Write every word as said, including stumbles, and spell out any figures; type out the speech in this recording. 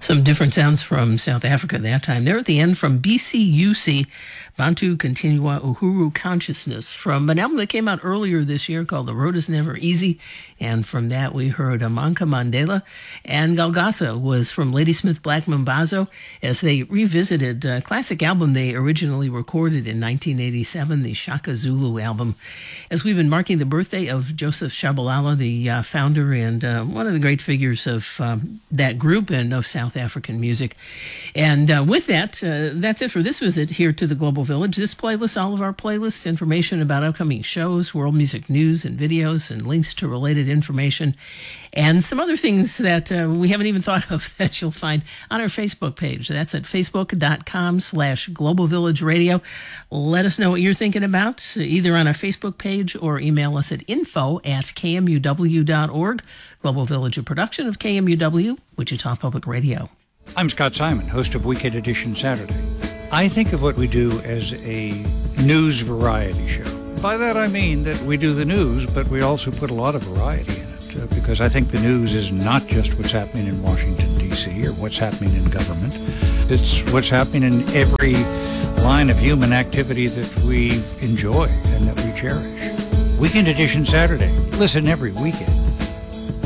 Some different sounds from South Africa that time. There at the end from B C U C, Bantu Continua Uhuru Consciousness, from an album that came out earlier this year called The Road is Never Easy. And from that we heard Amanka Mandela. And Golgotha was from Ladysmith Black Mambazo as they revisited a classic album they originally recorded in nineteen eighty-seven, the Shaka Zulu album. As we've been marking the birthday of Joseph Shabalala, the uh, founder and uh, one of the great figures of um, that group and of South African music. And uh, with that, uh, that's it for this visit here to the Global Village. This playlist, all of our playlists, information about upcoming shows, world music news and videos, and links to related information, and some other things that uh, we haven't even thought of that you'll find on our Facebook page. That's at facebook.com slash Global Village Radio. Let us know what you're thinking about, either on our Facebook page or email us at info at k m u w dot org. Global Village, a production of K M U W, Wichita Public Radio. I'm Scott Simon, host of Weekend Edition Saturday. I think of what we do as a news variety show. By that I mean that we do the news, but we also put a lot of variety in it, uh, because I think the news is not just what's happening in Washington, D C, or what's happening in government. It's what's happening in every line of human activity that we enjoy and that we cherish. Weekend Edition Saturday. Listen every weekend.